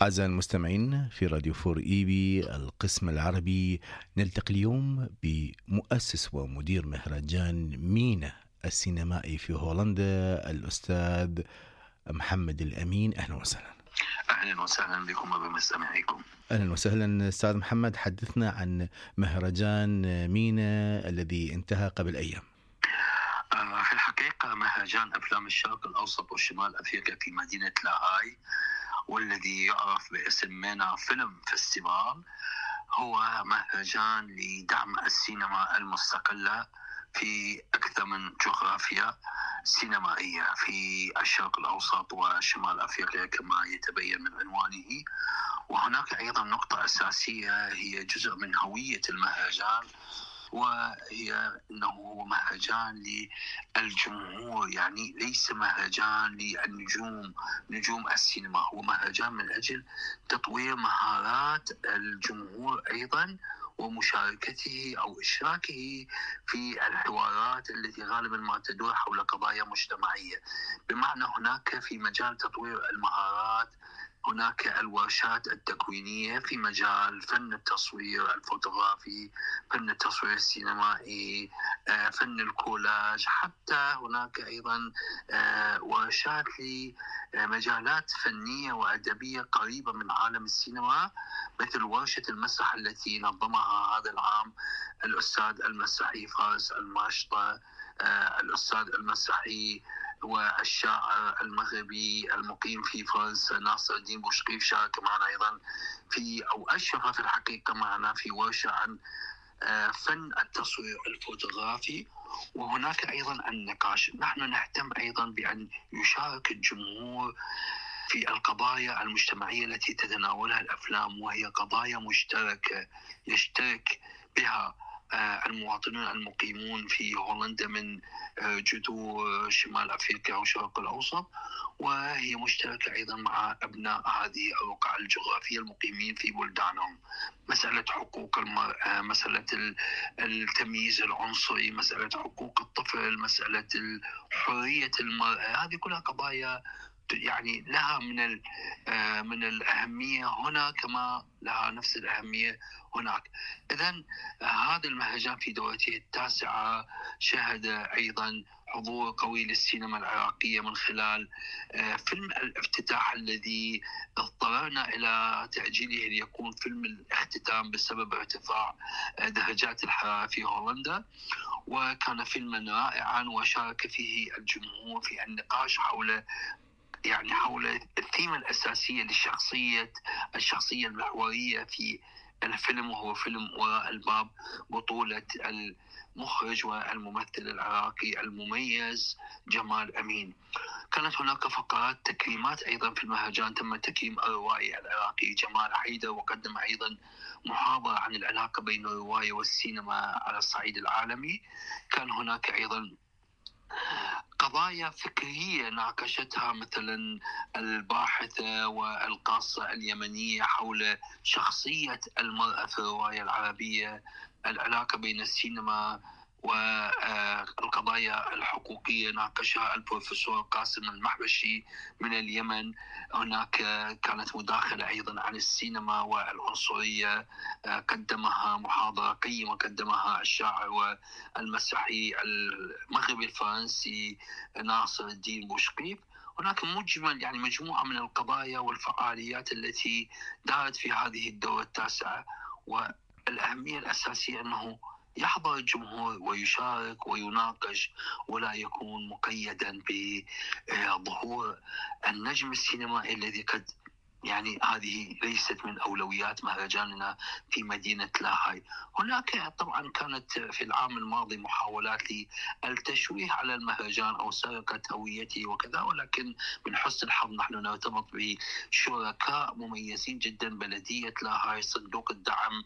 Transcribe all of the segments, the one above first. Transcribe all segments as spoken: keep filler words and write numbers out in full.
أعزائي المستمعين في راديو فور إيبي القسم العربي، نلتقي اليوم بمؤسس ومدير مهرجان مينا السينمائي في هولندا، الأستاذ محمد الأمين. أهلا وسهلا. أهلا وسهلا بكم وبمستمعيكم. أهلا وسهلا أستاذ محمد، حدثنا عن مهرجان مينا الذي انتهى قبل أيام. في الحقيقة مهرجان أفلام الشرق الأوسط وشمال أفريقيا في مدينة لاهاي، والذي يعرف باسم مينا فيلم فيستيفال، هو مهرجان لدعم السينما المستقلة في أكثر من جغرافيا سينمائية في الشرق الأوسط وشمال أفريقيا كما يتبين من عنوانه. وهناك أيضا نقطة أساسية هي جزء من هوية المهرجان، وهي أنه مهرجان للجمهور، يعني ليس مهرجان للنجوم نجوم السينما، هو مهرجان من أجل تطوير مهارات الجمهور أيضا ومشاركته أو إشراكه في الحوارات التي غالبا ما تدور حول قضايا مجتمعية. بمعنى هناك في مجال تطوير المهارات هناك الورشات التكوينية في مجال فن التصوير الفوتوغرافي، فن التصوير السينمائي، فن الكولاج، حتى هناك أيضا ورشات لمجالات فنية وأدبية قريبة من عالم السينما، مثل ورشة المسرح التي نظمها هذا العام الأستاذ المسرحي فارس الماشطة، الأستاذ المسرحي والشاعر المغربي المقيم في فرنسا ناصر الدين بوشقيف شارك معنا أيضا في أو أشرف في الحقيقة معنا في ورشة عن فن التصوير الفوتوغرافي. وهناك أيضا النقاش. نحن نهتم أيضا بأن يشارك الجمهور في القضايا المجتمعية التي تتناولها الأفلام، وهي قضايا مشتركة يشترك بها المواطنون المقيمون في هولندا من جذور شمال أفريقيا وشرق الأوسط، وهي مشتركة أيضا مع أبناء هذه الرقعة الجغرافية المقيمين في بلدانهم. مسألة حقوق المرأة، مسألة التمييز العنصري، مسألة حقوق الطفل، مسألة حرية المرأة، هذه كلها قضايا يعني لها من من الأهمية هنا كما لها نفس الأهمية هناك. إذن هذا المهرجان في دورته التاسعة شهد أيضا حضور قوي للسينما العراقية من خلال فيلم الافتتاح الذي اضطررنا إلى تأجيله ليكون فيلم الاختتام بسبب ارتفاع درجات الحرارة في هولندا، وكان فيلما رائعا وشارك فيه الجمهور في النقاش حول يعني حول الثيمة الأساسية للشخصية الشخصية المحورية في الفيلم، وهو فيلم وراء الباب بطولة المخرج والممثل العراقي المميز جمال أمين. كانت هناك فقرات تكريمات أيضا في المهرجان، تم تكريم الروائي العراقي جمال حيدر، وقدم أيضا محاضرة عن العلاقة بين الرواية والسينما على الصعيد العالمي. كان هناك أيضا قضايا فكرية ناقشتها مثلا الباحثة والقاصة اليمنية حول شخصية المرأة في الرواية العربية، العلاقة بين السينما والقضايا الحقوقية ناقشها البروفيسور قاسم المحبشي من اليمن. هناك كانت مداخلة أيضا عن السينما والعنصرية، قدمها محاضرة قيمة قدمها الشاعر والمسرحي المغربي الفرنسي ناصر الدين بوشقيف. هناك مجمل يعني مجموعة من القضايا والفعاليات التي دارت في هذه الدورة التاسعة، والأهمية الأساسية أنه يحضر الجمهور ويشارك ويناقش، ولا يكون مقيدا بظهور النجم السينمائي الذي قد يعني هذه ليست من أولويات مهرجاننا في مدينة لاهاي. هناك طبعا كانت في العام الماضي محاولات للتشويه على المهرجان أو سرقة هويته وكذا، ولكن من حسن الحظ نحن نرتبط بشركاء مميزين جدا، بلدية لاهاي، صندوق الدعم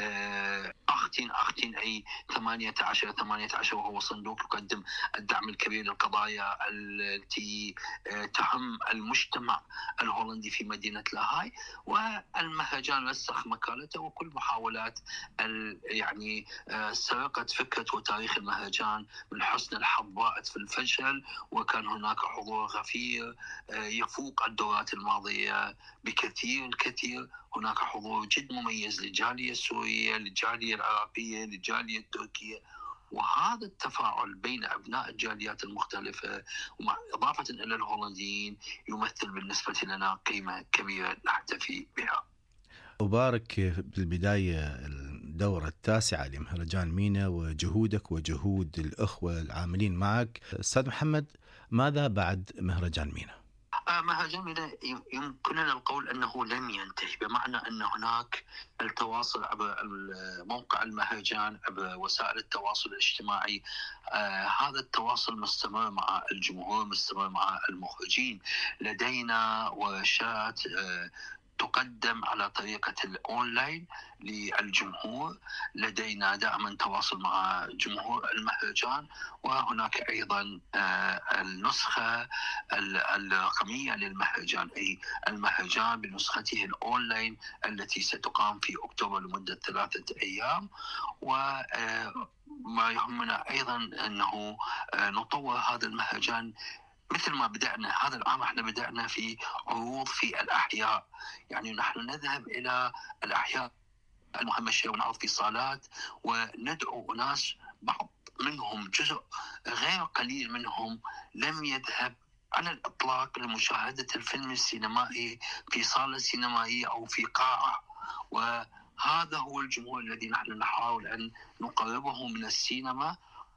أختين أختين أي ثمانية عشر ثمانية عشر، وهو صندوق يقدم الدعم الكبير للقضايا التي تهم المجتمع الهولندي في مدينة مدينة لاهاي، والمهرجان رسخ مكانته، وكل محاولات يعني سرقة فكرة وتاريخ المهرجان من حسن الحظ باءت في الفشل، وكان هناك حضور غفير يفوق الدورات الماضية بكثير الكثير. هناك حضور جد مميز للجالية السورية، للجالية العراقية، للجالية التركية، وهذا التفاعل بين أبناء الجاليات المختلفة إضافة إلى الهولنديين يمثل بالنسبة لنا قيمة كبيرة نحتفي بها. أبارك بالبداية الدورة التاسعة لمهرجان مينا وجهودك وجهود الأخوة العاملين معك. أستاذ محمد، ماذا بعد مهرجان مينا؟ مهرجان مينا يمكننا القول أنه لم ينتهي، بمعنى أن هناك التواصل عبر موقع المهرجان، عبر وسائل التواصل الاجتماعي. آه هذا التواصل مستمر مع الجمهور، مستمر مع المخرجين. لدينا ورشات آه تقدم على طريقة الأونلاين للجمهور، لدينا دائما تواصل مع جمهور المهرجان، وهناك أيضا النسخة الرقمية للمهرجان، أي المهرجان بنسخته الأونلاين التي ستقام في أكتوبر لمدة ثلاثة أيام. وما يهمنا أيضا أنه نطور هذا المهرجان مثل ما بدأنا. هذا العام احنا بدأنا في عروض في الأحياء، يعني نحن نذهب إلى الأحياء المهمشة ونعرض في صالات وندعو ناس، بعض منهم جزء غير قليل منهم لم يذهب على الإطلاق لمشاهدة الفيلم السينمائي في صالة سينمائية أو في قاعة، وهذا هو الجمهور الذي نحن نحاول أن نقربه من السينما،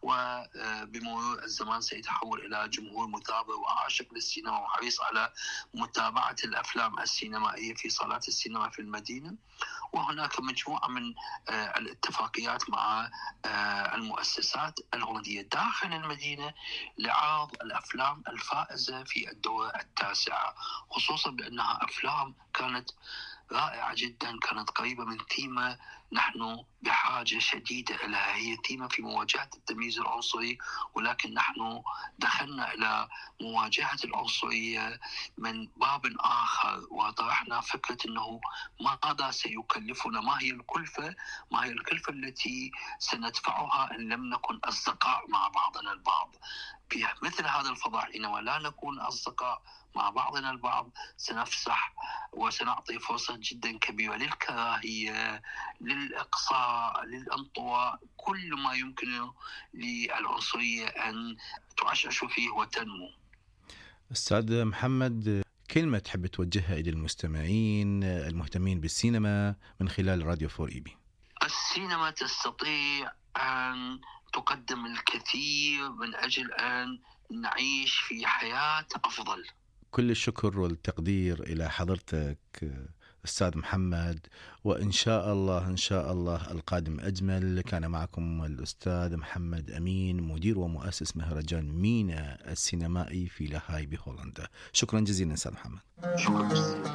وبمرور الزمان سيتحول إلى جمهور متابع وعاشق للسينما وحريص على متابعة الأفلام السينمائية في صالات السينما في المدينة. وهناك مجموعة من الاتفاقيات مع المؤسسات الهولندية داخل المدينة لعرض الأفلام الفائزة في الدورة التاسعة، خصوصا بأنها أفلام كانت رائعة جدا، كانت قريبة من ثيمة نحن بحاجة شديدة إليها، هي ثيمة في مواجهة التمييز العنصري، ولكن نحن دخلنا إلى مواجهة العنصرية من باب آخر، وطرحنا فكرة أنه ماذا سيكلفنا، ما هي الكلفة ما هي الكلفة التي سندفعها إن لم نكن أصدقاء مع بعضنا البعض. في مثل هذا الفضاء حينما لا نكون أصدقاء مع بعضنا البعض سنفسح وسنعطي فرصة جدا كبيرة للكراهية، للإقصاء، للانطواء، كل ما يمكن للعنصرية أن تعشش فيه وتنمو. أستاذ محمد، كلمة تحب توجهها إلى المستمعين المهتمين بالسينما من خلال راديو فور إي بي؟ السينما تستطيع أن تقدم الكثير من أجل أن نعيش في حياة أفضل. كل الشكر والتقدير إلى حضرتك أستاذ محمد، وإن شاء الله إن شاء الله القادم أجمل. كان معكم الأستاذ محمد أمين، مدير ومؤسس مهرجان مينا السينمائي في لاهاي بهولندا. شكرا جزيلا أستاذ محمد. شكرا جزيلا.